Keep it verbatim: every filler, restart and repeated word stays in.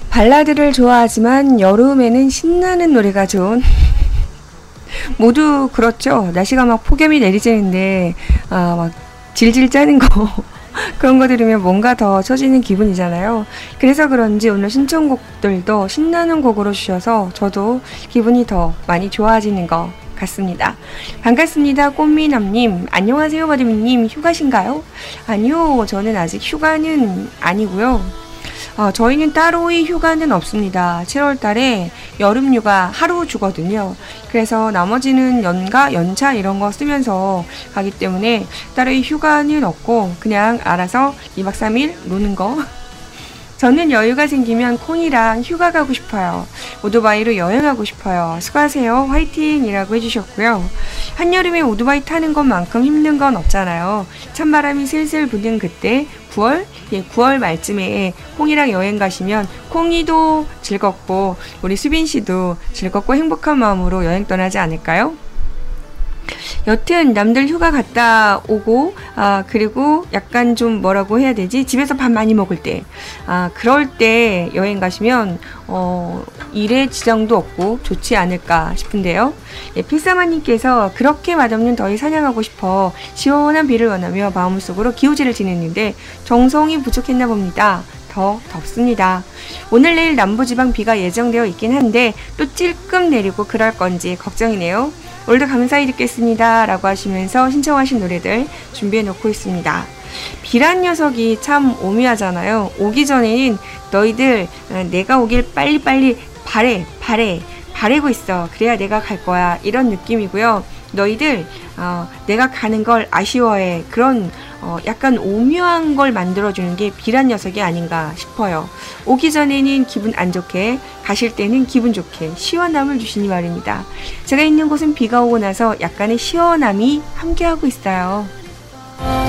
발라드를 좋아하지만 여름에는 신나는 노래가 좋은 모두 그렇죠. 날씨가 막 폭염이 내리쬐는데 아, 막 질질 짜는 거 그런 거 들으면 뭔가 더 처지는 기분이잖아요. 그래서 그런지 오늘 신청곡들도 신나는 곡으로 주셔서 저도 기분이 더 많이 좋아지는 것 같습니다. 반갑습니다. 꽃미남님. 안녕하세요. 바디미님. 휴가신가요? 아니요. 저는 아직 휴가는 아니고요. 어, 저희는 따로의 휴가는 없습니다. 칠월 달에 여름 휴가 하루 주거든요. 그래서 나머지는 연가, 연차 이런 거 쓰면서 가기 때문에 따로의 휴가는 없고 그냥 알아서 이박 삼일 노는 거. 저는 여유가 생기면 콩이랑 휴가 가고 싶어요. 오토바이로 여행하고 싶어요. 수고하세요. 화이팅! 이라고 해주셨고요. 한여름에 오토바이 타는 것만큼 힘든 건 없잖아요. 찬바람이 슬슬 부는 그때 구월? 예, 구월 말쯤에 콩이랑 여행 가시면 콩이도 즐겁고 우리 수빈 씨도 즐겁고 행복한 마음으로 여행 떠나지 않을까요? 여튼 남들 휴가 갔다 오고 아 그리고 약간 좀 뭐라고 해야 되지? 집에서 밥 많이 먹을 때 아 그럴 때 여행 가시면 어 일에 지장도 없고 좋지 않을까 싶은데요. 예, 필사마님께서 그렇게 맛없는 더위 사냥하고 싶어 시원한 비를 원하며 마음속으로 기호지를 지냈는데 정성이 부족했나 봅니다. 더 덥습니다. 오늘 내일 남부지방 비가 예정되어 있긴 한데 또 찔끔 내리고 그럴 건지 걱정이네요. 오늘도 감사히 듣겠습니다 라고 하시면서 신청하신 노래들 준비해 놓고 있습니다. 비란 녀석이 참 오묘하잖아요. 오기 전에는 너희들 내가 오길 빨리빨리 바래 바래 바래고 있어. 그래야 내가 갈 거야. 이런 느낌이고요. 너희들 어, 내가 가는 걸 아쉬워해. 그런 어, 약간 오묘한 걸 만들어주는 게 비란 녀석이 아닌가 싶어요. 오기 전에는 기분 안 좋게, 가실 때는 기분 좋게 시원함을 주시니 말입니다. 제가 있는 곳은 비가 오고 나서 약간의 시원함이 함께하고 있어요.